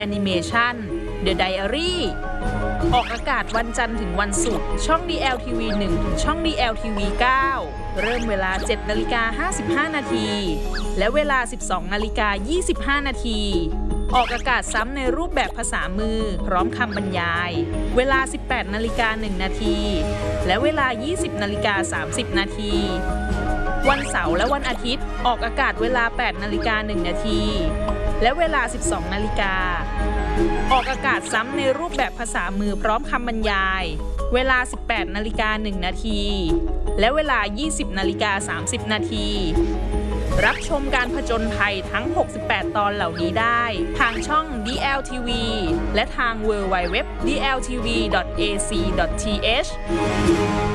แอนิเมชัน The Diary ออกอากาศวันจันทร์ถึงวันศุกร์ช่อง DLTV 1 ถึงช่อง DLTV 9 เริ่มเวลา 7:55 นาทีและเวลา 12:25 นาทีออกอากาศซ้ำในรูปแบบภาษามือพร้อมคำบรรยายเวลา 18:01 นาทีและเวลา 20:30 นาทีวันเสาร์และวันอาทิตย์ออกอากาศเวลา 8:01 นาทีและเวลา 12 นาฬิกาออกอากาศซ้ำในรูปแบบภาษามือพร้อมคำบรรยายเวลา 18:01 นาทีและเวลา 20:30 นาทีรับชมการผจญภัยทั้ง 68 ตอนเหล่านี้ได้ทางช่อง DLTV และทาง www.dltv.ac.th